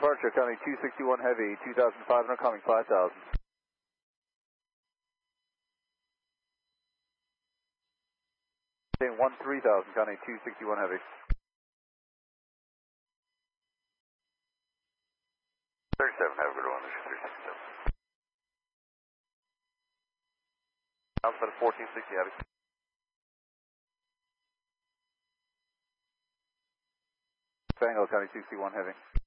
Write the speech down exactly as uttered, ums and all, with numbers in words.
departure, County two sixty-one Heavy, two thousand five hundred, coming five thousand. one three thousand, County two sixty-one Heavy. thirty-seven, have a good one, three sixty-seven. Outside of fourteen sixty Heavy. Bango, County two sixty-one Heavy.